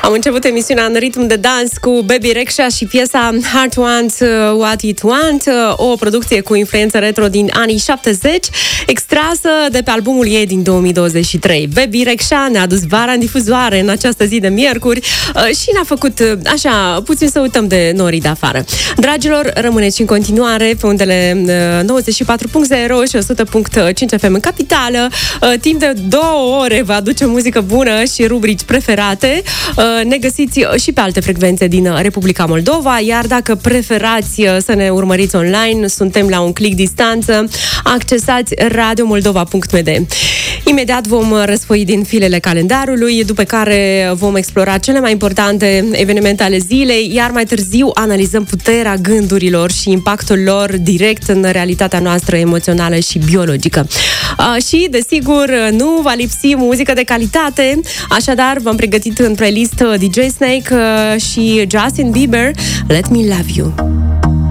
Am început emisiunea în ritm de dans cu Bebe Rexha și piesa Heart Want What It Want, o producție cu influență retro din anii 70, extrasă de pe albumul ei din 2023. Bebe Rexha ne-a dus vara în difuzoare în această zi de miercuri și ne-a făcut așa puțin să uităm de norii de afară. Dragilor, rămâneți în continuare pe undele 94.0 și 100.5 FM în capitală. Timp de 2 ore vă aduce muzică bună și rubrici preferate. Ne găsiți și pe alte frecvențe din Republica Moldova, iar dacă preferați să ne urmăriți online, suntem la un click distanță. Accesați radiomoldova.md. Imediat vom răsfoi din filele calendarului, după care vom explora cele mai importante evenimente ale zilei, iar mai târziu analizăm puterea gândurilor și impactul lor direct în realitatea noastră emoțională și biologică. Și, desigur, nu va lipsi muzică de calitate, așadar v-am pregătit în playlist DJ Snake și Justin Bieber, Let Me Love You.